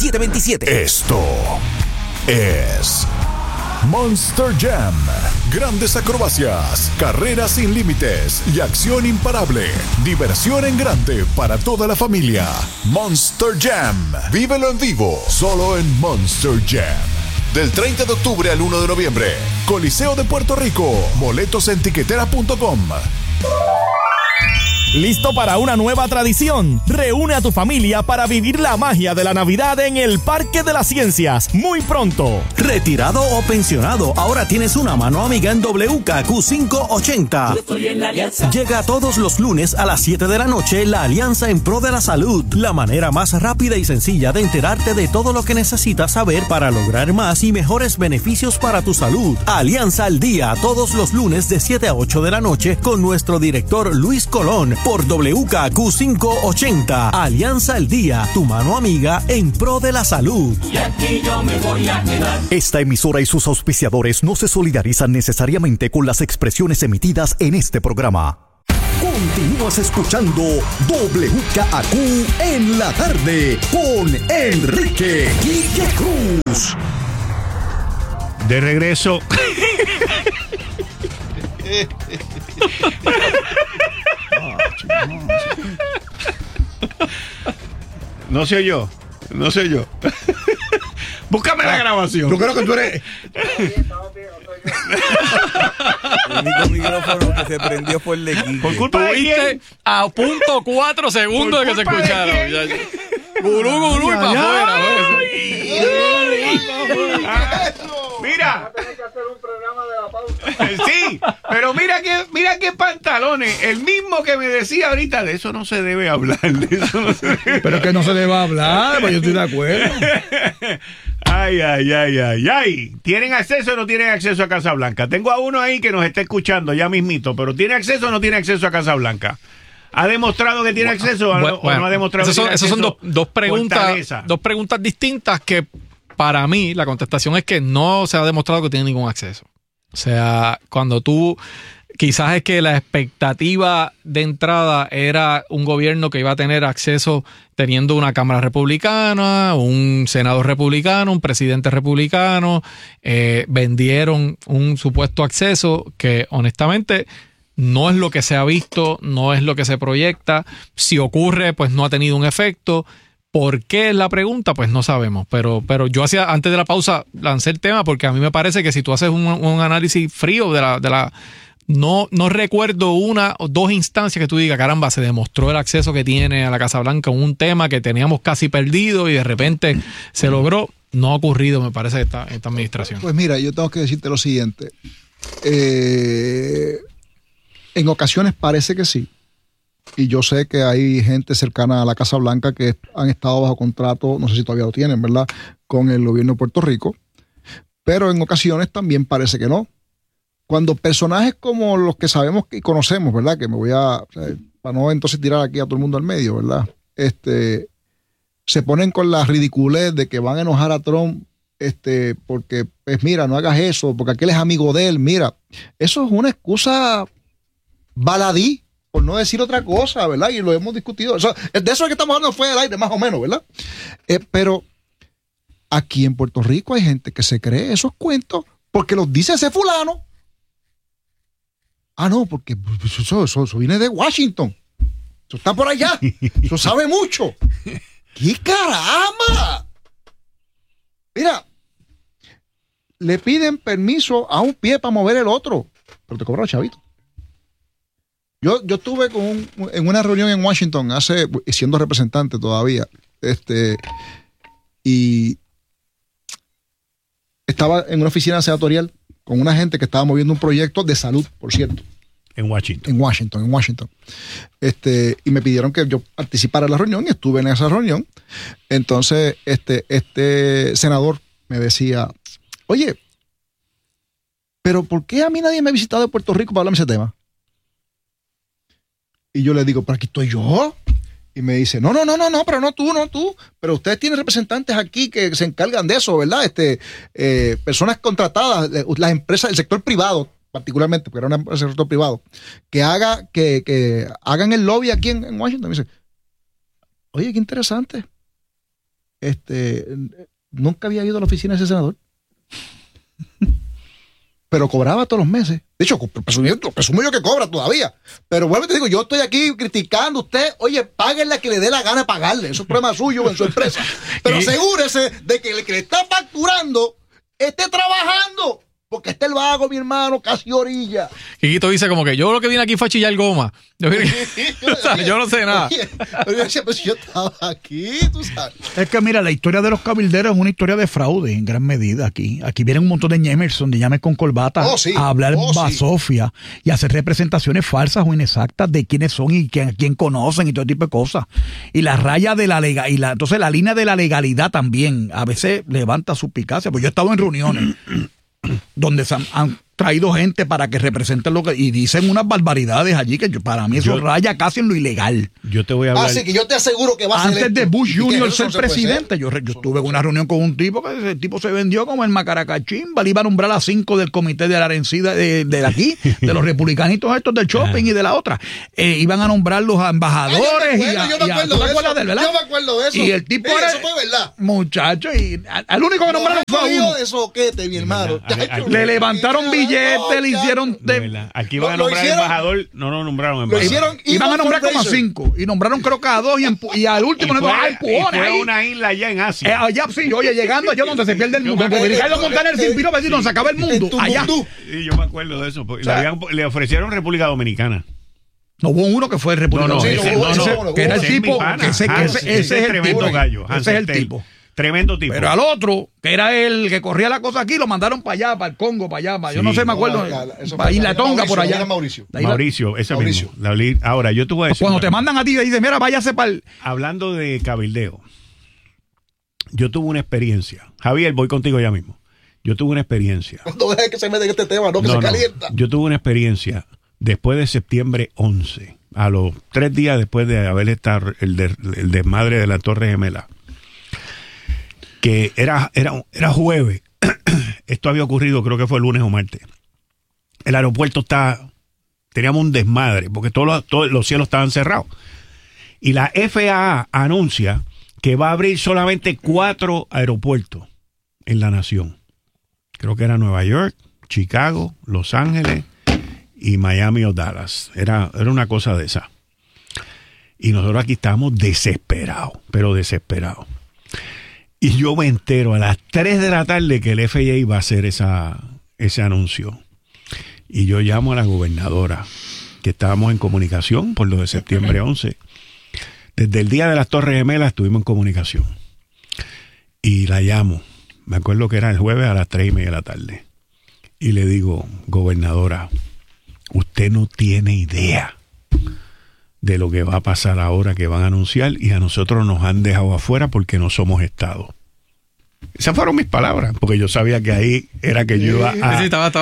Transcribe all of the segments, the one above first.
727. Esto es Monster Jam. Grandes acrobacias, carreras sin límites y acción imparable. Diversión en grande para toda la familia. Monster Jam. Vívelo en vivo, solo en Monster Jam. Del 30 de octubre al 1 de noviembre. Coliseo de Puerto Rico. Boletos en tiquetera.com. ¿Listo para una nueva tradición? Reúne a tu familia para vivir la magia de la Navidad en el Parque de las Ciencias, muy pronto. Retirado o pensionado, ahora tienes una mano amiga en WKQ 580. Estoy en la Alianza. Llega todos los lunes a las 7 de la noche la Alianza en Pro de la Salud. La manera más rápida y sencilla de enterarte de todo lo que necesitas saber para lograr más y mejores beneficios para tu salud. Alianza al Día, todos los lunes de 7 a 8 de la noche con nuestro director Luis Colón por WKQ 580. Alianza al Día, tu mano amiga en pro de la salud. Y aquí yo me voy a quedar. Esta emisora y sus auspiciadores no se solidarizan necesariamente con las expresiones emitidas en este programa. Continúas escuchando WKQ en la tarde con Enrique Quique Cruz. De regreso. No sé yo. Búscame la grabación. Yo creo que tú eres. El único micrófono que se prendió fue el de Quique. Por culpa de quién. A .4 segundos de que se escucharon. Gurú y para afuera. Mira. Sí, pero mira qué pantalones. El mismo que me decía ahorita, de eso no se debe hablar. Pero que no se debe hablar, pues yo estoy de acuerdo. Ay. ¿Tienen acceso o no tienen acceso a Casa Blanca? Tengo a uno ahí que nos está escuchando ya mismito, pero ¿tiene acceso o no tiene acceso a Casa Blanca? ¿Ha demostrado que tiene acceso o no ha demostrado que tiene acceso? Esas son dos preguntas distintas que para mí la contestación es que no se ha demostrado que tiene ningún acceso. O sea, cuando tú... Quizás es que la expectativa de entrada era un gobierno que iba a tener acceso teniendo una Cámara republicana, un Senado republicano, un presidente republicano. Vendieron un supuesto acceso que honestamente no es lo que se ha visto, no es lo que se proyecta. Si ocurre, pues no ha tenido un efecto. ¿Por qué es la pregunta? Pues no sabemos. Pero yo antes de la pausa lancé el tema porque a mí me parece que si tú haces un análisis frío de la no recuerdo una o dos instancias que tú digas, caramba, se demostró el acceso que tiene a la Casa Blanca, un tema que teníamos casi perdido y de repente se logró. No ha ocurrido, me parece, esta administración. Pues mira, yo tengo que decirte lo siguiente. En ocasiones parece que sí. Y yo sé que hay gente cercana a la Casa Blanca que han estado bajo contrato, no sé si todavía lo tienen, ¿verdad?, con el gobierno de Puerto Rico. Pero en ocasiones también parece que no. Cuando personajes como los que sabemos y conocemos, ¿verdad?, que me voy para no entonces tirar aquí a todo el mundo al medio, ¿verdad?, se ponen con la ridiculez de que van a enojar a Trump porque, pues mira, no hagas eso, porque aquel es amigo de él. Mira, eso es una excusa baladí, por no decir otra cosa, ¿verdad? Y lo hemos discutido. De eso que estamos hablando fue del aire, más o menos, ¿verdad? Pero aquí en Puerto Rico hay gente que se cree esos cuentos porque los dice ese fulano. Ah, no, porque eso viene de Washington. Eso está por allá. Eso sabe mucho. ¡Qué caramba! Mira, le piden permiso a un pie para mover el otro, pero te cobran chavito. Yo estuve en una reunión en Washington siendo representante todavía, y estaba en una oficina senatorial con una gente que estaba moviendo un proyecto de salud, por cierto. En Washington. Y me pidieron que yo participara en la reunión y estuve en esa reunión. Entonces, este senador me decía, oye, pero ¿por qué a mí nadie me ha visitado de Puerto Rico para hablarme de ese tema? Y yo le digo, pero aquí estoy yo. Y me dice, no, pero no tú. Pero ustedes tienen representantes aquí que se encargan de eso, ¿verdad? Personas contratadas, las empresas del sector privado, particularmente, porque era una empresa del sector privado, que hagan el lobby aquí en Washington. Me dice, oye, qué interesante. nunca había ido a la oficina de ese senador. Pero cobraba todos los meses. De hecho, presumo yo que cobra todavía. Pero vuelvo y te digo, yo estoy aquí criticando a usted. Oye, páguenle a que le dé la gana de pagarle. Eso es problema suyo en su empresa. Pero asegúrese de que el que le está facturando esté trabajando. Porque este es el vago, mi hermano, casi orilla. Quiquito dice como que yo lo que vine aquí fue a chillar goma. Yo no sé nada. Pero yo estaba aquí, tú sabes. Es que mira, la historia de los cabilderos es una historia de fraude en gran medida aquí. Aquí vienen un montón de Emerson, de llames con corbata, a hablar basofia y hacer representaciones falsas o inexactas de quiénes son y quién conocen y todo tipo de cosas. Y la raya de la legalidad, entonces la línea de la legalidad también a veces levanta suspicacia. Pues yo he estado en reuniones donde se han traído gente para que representen lo que... Y dicen unas barbaridades allí que para mí eso raya casi en lo ilegal. Yo te voy a hablar... Así que yo te aseguro que va a ser... Antes de Bush Jr. ser presidente, yo estuve en una reunión con un tipo que ese tipo se vendió como el Macaracachimba. Le iba a nombrar a 5 del comité de la Arencida de aquí, de los republicanitos estos del shopping y de la otra. Iban a nombrar los embajadores. Yo me acuerdo de eso. Y el tipo era... Eso fue verdad. Muchacho, y al único que nombraron fue a uno. De soquete, mi hermano. Le levantaron billetes, le hicieron... Aquí van a nombrar embajador, no lo nombraron embajador. Iban a nombrar como a 5 y nombraron creo que a 2 y al último no iban a empujones ahí. Fue una isla allá en Asia. Allá sí, oye, llegando allá donde se pierde el mundo. Porque Ricardo Montaner se inspiró a decir donde se acaba el mundo. Allá. Sí, yo me acuerdo de eso. Le ofrecieron República Dominicana. No hubo uno que fue República Dominicana. Que era el tipo. Ese es el tremendo gallo. Ese es el tipo. Tremendo tipo. Pero al otro, que era el que corría la cosa aquí, lo mandaron para allá, para el Congo, para allá. Yo no sé, me acuerdo. Para Isla Tonga, por allá. Mauricio, ese mismo. Ahora, yo te voy a decir. Cuando te mandan a ti, dices, mira, váyase para el... Hablando de cabildeo, yo tuve una experiencia. Javier, voy contigo ya mismo. Yo tuve una experiencia. No dejes que se mete en este tema, no, que se calienta. Yo tuve una experiencia después de septiembre 11, a los 3 días después de haber estado el desmadre de la Torre Gemela, que era jueves. Esto había ocurrido, creo que fue lunes o martes. El aeropuerto teníamos un desmadre, porque todos los cielos estaban cerrados. Y la FAA anuncia que va a abrir solamente 4 aeropuertos en la nación. Creo que era Nueva York, Chicago, Los Ángeles y Miami o Dallas. Era una cosa de esa. Y nosotros aquí estábamos desesperados, pero desesperados. Y yo me entero a las 3 de la tarde que el FAA iba a hacer ese anuncio. Y yo llamo a la gobernadora, que estábamos en comunicación por lo de septiembre 11. Desde el día de las Torres Gemelas estuvimos en comunicación. Y la llamo. Me acuerdo que era el jueves a las 3:30 de la tarde. Y le digo, gobernadora, usted no tiene idea de lo que va a pasar ahora que van a anunciar, y a nosotros nos han dejado afuera porque no somos Estado. Esas fueron mis palabras, porque yo sabía que ahí era que yo iba a... Sí, estaba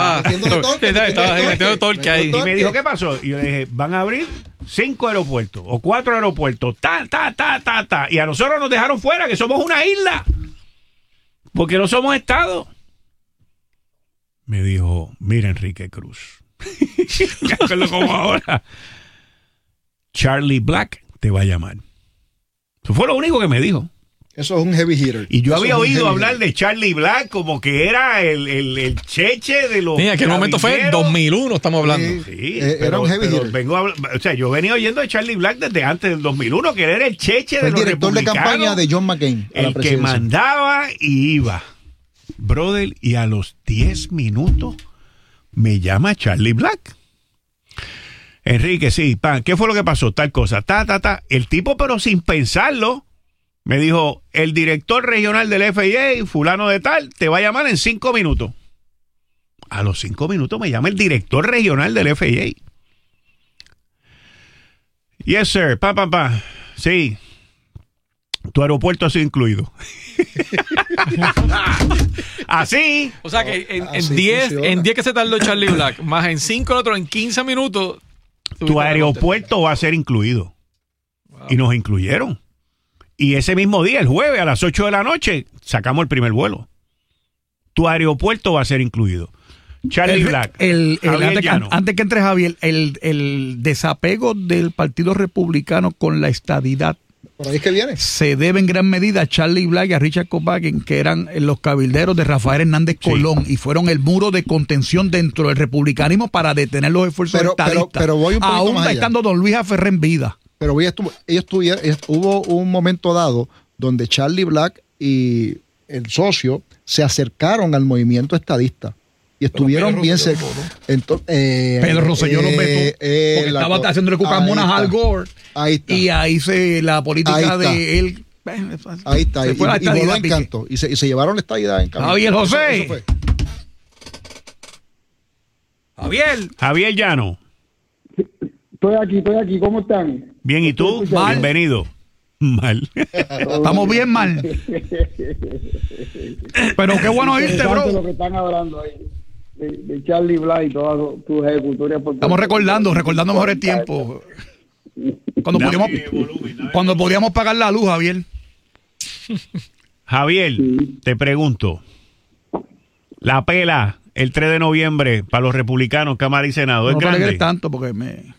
metiendo torque ahí. Y me dijo, ¿qué pasó? Y yo le dije, van a abrir 5 aeropuertos o 4 aeropuertos, y a nosotros nos dejaron fuera, que somos una isla, porque no somos Estado. Me dijo, mira, Enrique Cruz, me acuerdo como ahora, Charlie Black te va a llamar. Eso fue lo único que me dijo. Eso es un heavy hitter. Y yo había oído hablar de Charlie Black como que era el cheche de los... Sí, en aquel momento fue en 2001, estamos hablando. Sí, era un heavy hitter. Yo venía oyendo de Charlie Black desde antes del 2001, que él era el cheche de los director republicanos. de campaña de John McCain. El que mandaba y iba. Brother, y a los 10 minutos me llama Charlie Black. Enrique, sí, ¿qué fue lo que pasó? Tal cosa, El tipo, pero sin pensarlo, me dijo, el director regional del FAA, fulano de tal, te va a llamar en 5 minutos. A los 5 minutos me llama el director regional del FAA. Yes, sir, sí, tu aeropuerto ha sido incluido. Así. O sea que en 10 que se tardó Charlie Black, más en 5 el otro, en 15 minutos... Tu aeropuerto va a ser incluido. Wow. Y nos incluyeron. Y ese mismo día, el jueves, a las 8 de la noche, sacamos el primer vuelo. Tu aeropuerto va a ser incluido. Charlie Black. Antes que entre Javier, el desapego del Partido Republicano con la estadidad Por ahí es que viene. Se debe en gran medida a Charlie Black y a Richard Kobachkin, que eran los cabilderos de Rafael Hernández Colón, y fueron el muro de contención dentro del republicanismo para detener los esfuerzos estadistas. Pero voy un poquito aún más allá. estando don Luis Aferré en vida. Pero hubo un momento dado donde Charlie Black y el socio se acercaron al movimiento estadista y estuvieron bien cerca. Pedro Rosselló los vetó porque estaba haciéndole cucamonas a Al Gore. Ahí está. Y ahí la política de él. Ahí está. Y voló en canto. Y se llevaron la estadidad en canto. Javier José. Javier Llano. Estoy aquí. ¿Cómo están? Bien, ¿y tú? Bienvenido. Mal. Estamos bien mal. Pero qué bueno irte, bro. Lo que están hablando ahí de Charlie Black y todas tus ejecutorias. Estamos recordando mejor el tiempo. Cuando podíamos pagar la luz, Javier. Javier, te pregunto. La pela el 3 de noviembre para los republicanos, Cámara y Senado, ¿es grande? No tanto porque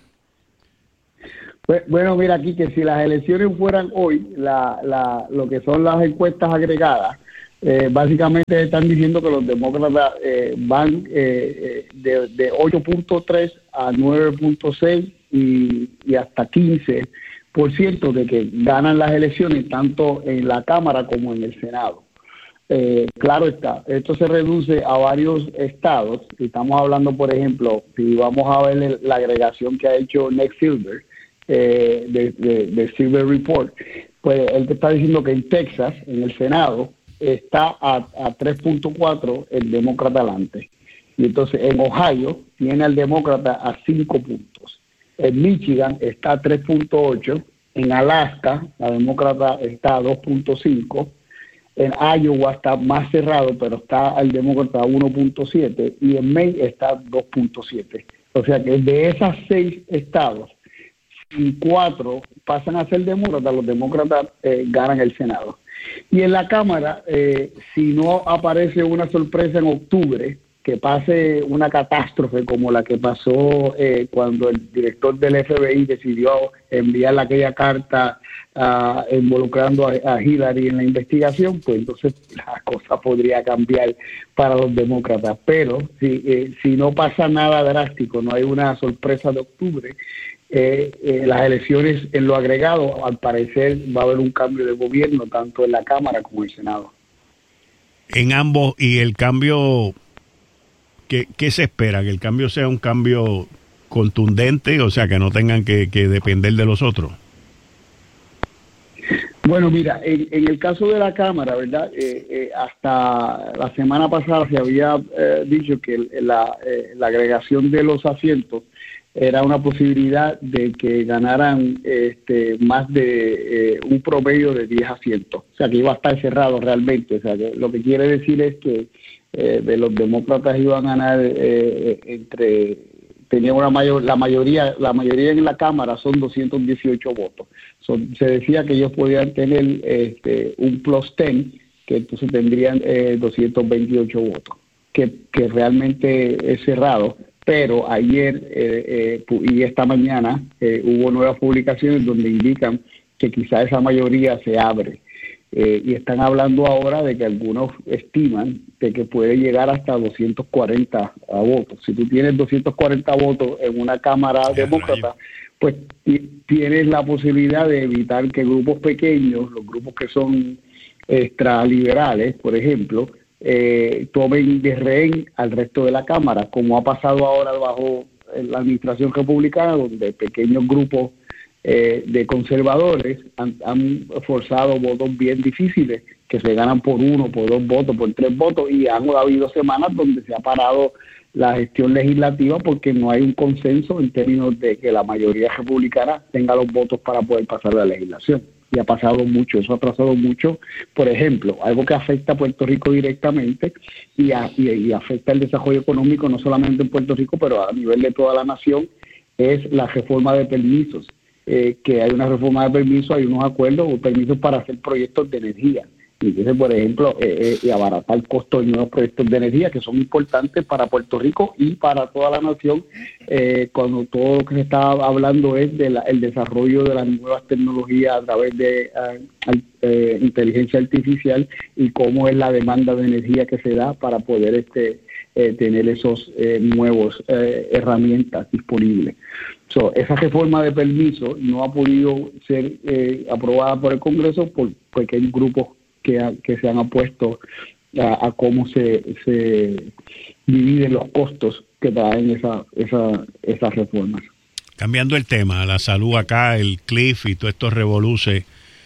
Bueno, mira aquí que si las elecciones fueran hoy, lo que son las encuestas agregadas, básicamente están diciendo que los demócratas van de 8.3 a 9.6 y hasta 15% de que ganan las elecciones tanto en la Cámara como en el Senado. Claro está, esto se reduce a varios estados. Estamos hablando, por ejemplo, si vamos a ver la agregación que ha hecho Nick Silver, de Silver Report, pues él te está diciendo que en Texas, en el Senado, está a 3.4 el demócrata adelante. Y entonces en Ohio tiene al demócrata a 5 puntos. En Michigan está a 3.8. En Alaska, la demócrata está a 2.5. En Iowa está más cerrado, pero está el demócrata a 1.7. Y en Maine está a 2.7. O sea que de esas 6 estados, y 4 pasan a ser demócratas, los demócratas ganan el Senado. Y en la Cámara, si no aparece una sorpresa en octubre, que pase una catástrofe como la que pasó cuando el director del FBI decidió enviar aquella carta involucrando a Hillary en la investigación, pues entonces la cosa podría cambiar para los demócratas. Pero si no pasa nada drástico, no hay una sorpresa de octubre, las elecciones en lo agregado, al parecer va a haber un cambio de gobierno tanto en la Cámara como en el Senado. En ambos, y el cambio, ¿qué se espera? ¿Que el cambio sea un cambio contundente? O sea, que no tengan que depender de los otros. Bueno, mira, en el caso de la Cámara, ¿verdad? Hasta la semana pasada se había dicho que la agregación de los asientos era una posibilidad de que ganaran más de un promedio de 10 asientos. O sea, que iba a estar cerrado realmente. O sea, que lo que quiere decir es que de los demócratas iban a ganar tenían la mayoría en la Cámara son 218 votos. Se decía que ellos podían tener un plus 10, que entonces tendrían 228 votos, que realmente es cerrado. Pero ayer y esta mañana hubo nuevas publicaciones donde indican que quizá esa mayoría se abre. Y están hablando ahora de que algunos estiman de que puede llegar hasta 240 votos. Si tú tienes 240 votos en una Cámara demócrata, pues tienes la posibilidad de evitar que grupos pequeños, los grupos que son extraliberales, por ejemplo, tomen de rehén al resto de la Cámara, como ha pasado ahora bajo la administración republicana, donde pequeños grupos de conservadores han forzado votos bien difíciles, que se ganan por 1, por 2 votos, por 3 votos, y han habido semanas donde se ha parado la gestión legislativa porque no hay un consenso en términos de que la mayoría republicana tenga los votos para poder pasar la legislación. Y ha pasado mucho, eso ha atrasado mucho. Por ejemplo, algo que afecta a Puerto Rico directamente y afecta el desarrollo económico no solamente en Puerto Rico, pero a nivel de toda la nación, es la reforma de permisos. Que hay una reforma de permisos, hay unos acuerdos o permisos para hacer proyectos de energía. Entonces, por ejemplo, abaratar costos de nuevos proyectos de energía que son importantes para Puerto Rico y para toda la nación, cuando todo lo que se está hablando es del desarrollo de las nuevas tecnologías a través de inteligencia artificial y cómo es la demanda de energía que se da para poder tener esos nuevos herramientas disponibles. Esa reforma de permiso no ha podido ser aprobada por el Congreso porque hay grupos que se han opuesto a cómo se dividen los costos que traen esas reformas. Cambiando el tema, la salud acá, el CLIF y todos estos revoluces,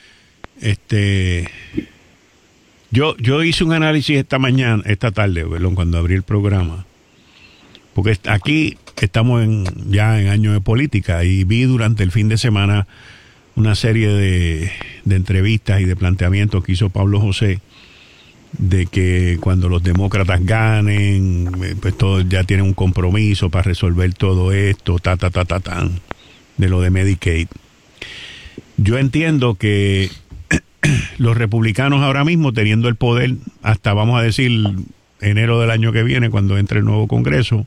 yo hice un análisis esta tarde, ¿verdad? Cuando abrí el programa, porque aquí estamos ya en año de política y vi durante el fin de semana una serie de entrevistas y de planteamientos que hizo Pablo José de que cuando los demócratas ganen, pues todos ya tienen un compromiso para resolver todo esto, de lo de Medicaid. Yo entiendo que los republicanos ahora mismo, teniendo el poder hasta, vamos a decir, enero del año que viene, cuando entre el nuevo Congreso,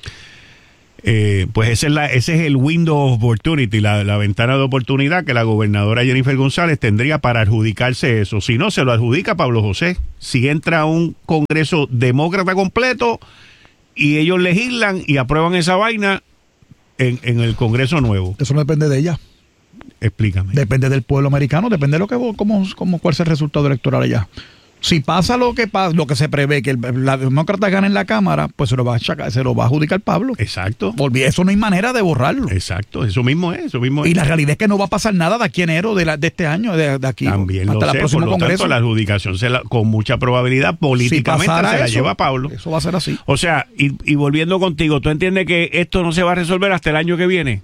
pues ese es el window of opportunity, la ventana de oportunidad que la gobernadora Jennifer González tendría para adjudicarse eso. Si no, se lo adjudica Pablo José. Si entra un Congreso demócrata completo y ellos legislan y aprueban esa vaina en el Congreso nuevo. Eso no depende de ella. Explícame. Depende del pueblo americano, depende de cuál es el resultado electoral allá. Si pasa lo que se prevé, que la demócrata gane en la Cámara, pues se lo va a adjudicar Pablo. Exacto. Eso no hay manera de borrarlo. Exacto, eso mismo es. Y la realidad es que no va a pasar nada de aquí a enero de este año, de aquí también hasta el próximo Congreso. Tanto, la adjudicación con mucha probabilidad políticamente se la lleva Pablo. Eso va a ser así. O sea, y volviendo contigo, ¿tú entiendes que esto no se va a resolver hasta el año que viene?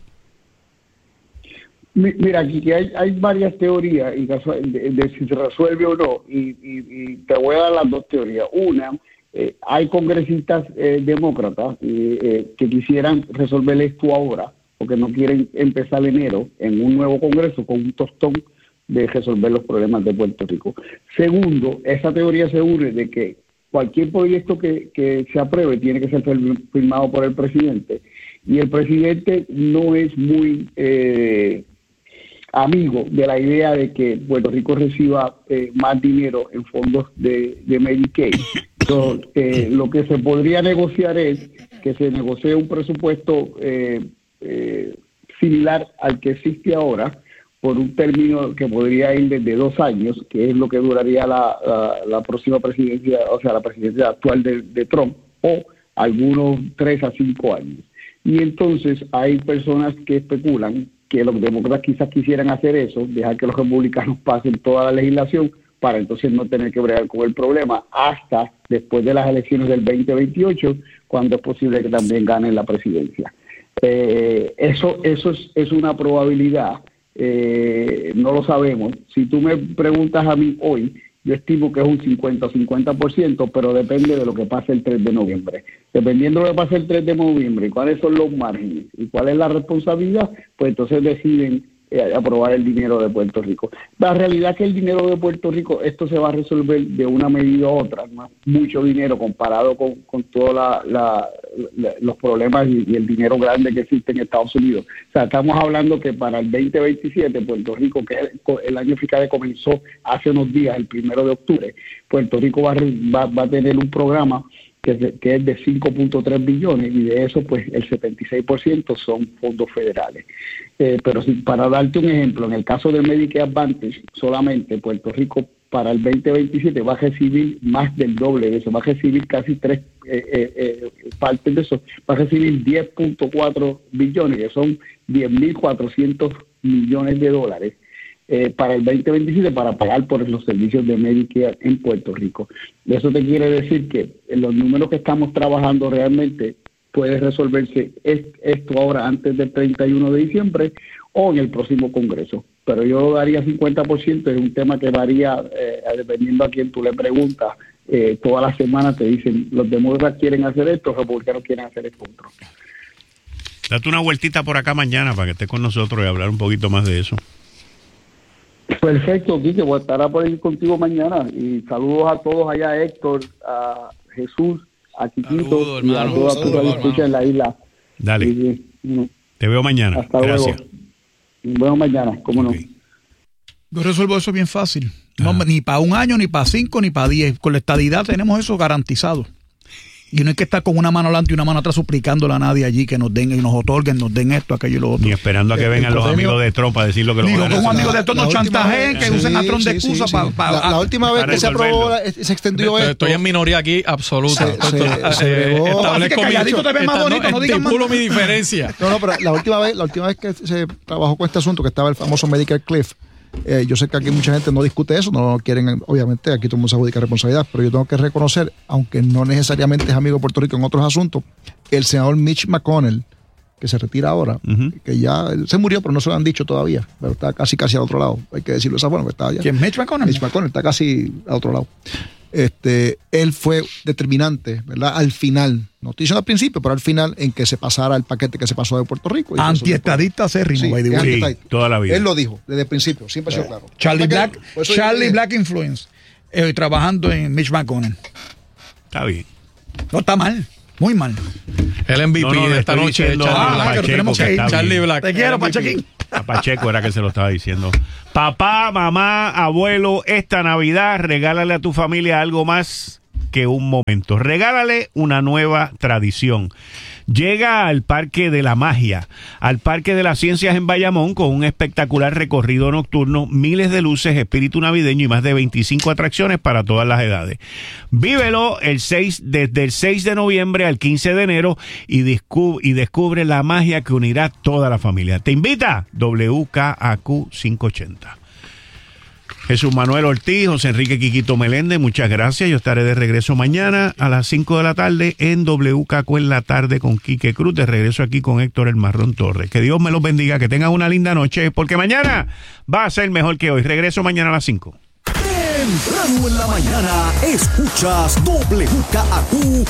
Mira, aquí hay varias teorías de si se resuelve o no, y te voy a dar las dos teorías. Una, hay congresistas demócratas que quisieran resolver esto ahora, porque no quieren empezar enero en un nuevo Congreso con un tostón de resolver los problemas de Puerto Rico. Segundo, esa teoría se une de que cualquier proyecto que se apruebe tiene que ser firmado por el presidente, y el presidente no es muy amigo de la idea de que Puerto Rico reciba más dinero en fondos de Medicaid. Entonces, lo que se podría negociar es que se negocie un presupuesto similar al que existe ahora, por un término que podría ir desde 2 años, que es lo que duraría la próxima presidencia, o sea, la presidencia actual de Trump, o algunos 3 a 5 años. Y entonces hay personas que especulan que los demócratas quizás quisieran hacer eso, dejar que los republicanos pasen toda la legislación para entonces no tener que bregar con el problema hasta después de las elecciones del 2028, cuando es posible que también ganen la presidencia. Eso es una probabilidad, no lo sabemos. Si tú me preguntas a mí hoy, yo estimo que es un 50 o 50%, pero depende de lo que pase el 3 de noviembre. Dependiendo de lo que pase el 3 de noviembre y cuáles son los márgenes y cuál es la responsabilidad, pues entonces deciden aprobar el dinero de Puerto Rico. La realidad es que el dinero de Puerto Rico, esto se va a resolver de una medida u otra, no es mucho dinero comparado con todos los problemas y el dinero grande que existe en Estados Unidos. O sea, estamos hablando que para el 2027, Puerto Rico, que el año fiscal que comenzó hace unos días, el 1 de octubre, Puerto Rico va a tener un programa que es de 5.3 billones, y de eso pues el 76% son fondos federales. Pero para darte un ejemplo, en el caso del Medicare Advantage, solamente Puerto Rico para el 2027 va a recibir más del doble de eso, va a recibir casi 3 partes de eso, va a recibir 10.4 billones, que son 10.400 millones de dólares. Para el 2027 para pagar por los servicios de Medicare en Puerto Rico. Eso te quiere decir que en los números que estamos trabajando realmente puede resolverse esto ahora antes del 31 de diciembre o en el próximo Congreso. Pero yo daría 50%, es un tema que varía dependiendo a quién tú le preguntas. Todas las semanas te dicen, los demócratas quieren hacer esto, los republicanos quieren hacer esto otro. Date una vueltita por acá mañana para que estés con nosotros y hablar un poquito más de eso. Perfecto, Quique, voy a estar por ir contigo mañana. Y saludos a todos allá, a Héctor, a Jesús, a Quiquito y a todas las que escuchan en la isla. Dale. Te veo mañana. Hasta Gracias. Luego. Nos vemos mañana, cómo no. Yo resuelvo eso bien fácil. No, ni para 1 año, ni para 5, ni para 10. Con la estadidad tenemos eso garantizado. Y no hay que estar con una mano adelante y una mano atrás suplicándole a nadie allí que nos den y nos otorguen, nos den esto, aquello y lo otro. Ni esperando a que vengan los amigos de Trump a decir lo que lo van a hacer. Los amigos de Trump nos chantajeen, que usen a Trump de excusa para... La última vez que se aprobó, se extendió esto... Estoy en minoría aquí, absoluta. Calladito te ves más bonito, no digas más. Estipulo mi diferencia. No, pero la última vez que se trabajó con este asunto, que estaba el famoso Medicare Cliff, yo sé que aquí mucha gente no discute eso, no quieren, obviamente, aquí todo el mundo se adjudica responsabilidad, pero yo tengo que reconocer, aunque no necesariamente es amigo de Puerto Rico en otros asuntos, el senador Mitch McConnell, que se retira ahora, que ya se murió, pero no se lo han dicho todavía, pero está casi al otro lado, hay que decirlo de esa forma, que está allá. ¿Quién es Mitch McConnell? Mitch McConnell está casi al otro lado. Él fue determinante, ¿verdad? Al final, no estoy diciendo al principio, pero al final en que se pasara el paquete que se pasó de Puerto Rico. Antiestadista acérrimo, sí, toda la vida. Él lo dijo desde el principio, siempre ha sido claro. Charlie Black Influence, trabajando en Mitch McConnell. Está bien. No está mal, muy mal. El MVP de esta noche. Charlie Black. Te quiero, Pachequín. A Pacheco era que se lo estaba diciendo. Papá, mamá, abuelo, esta Navidad regálale a tu familia algo más que un momento. Regálale una nueva tradición. Llega al Parque de la Magia, al Parque de las Ciencias en Bayamón, con un espectacular recorrido nocturno, miles de luces, espíritu navideño y más de 25 atracciones para todas las edades. Vívelo desde el 6 de noviembre al 15 de enero y descubre la magia que unirá toda la familia. Te invita WKAQ 580. Jesús Manuel Ortiz, José Enrique Quiquito Meléndez, muchas gracias. Yo estaré de regreso mañana a las 5 de la tarde en WKQ en la tarde con Quique Cruz. De regreso aquí con Héctor El Marrón Torres. Que Dios me los bendiga, que tengan una linda noche, porque mañana va a ser mejor que hoy. Regreso mañana a las 5. Temprano en la mañana escuchas WKAQ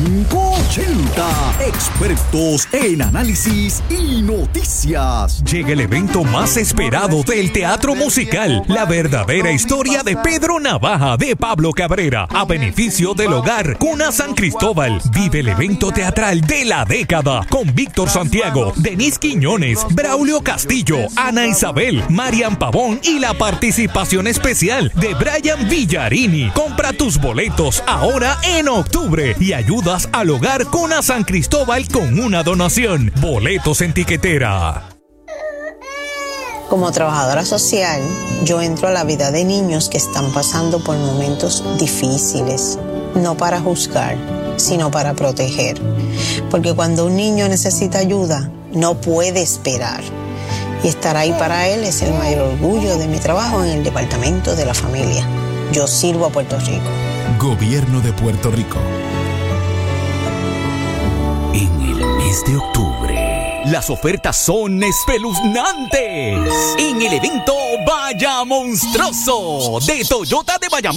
580. Expertos en análisis y noticias. Llega el evento más esperado del teatro musical, la verdadera historia de Pedro Navaja de Pablo Cabrera, a beneficio del hogar Cuna San Cristóbal. Vive el evento teatral de la década con Víctor Santiago, Denise Quiñones, Braulio Castillo, Ana Isabel, Marian Pavón y la participación especial de Brian Villarini. Compra tus boletos ahora en octubre y ayudas al hogar Cuna San Cristóbal con una donación. Boletos en tiquetera. Como trabajadora social, yo entro a la vida de niños que están pasando por momentos difíciles, no para juzgar, sino para proteger. Porque cuando un niño necesita ayuda, no puede esperar. Y estar ahí para él es el mayor orgullo de mi trabajo en el Departamento de la Familia. Yo sirvo a Puerto Rico. Gobierno de Puerto Rico. En el mes de octubre, las ofertas son espeluznantes. En el evento Vaya Monstruoso de Toyota de Bayamón.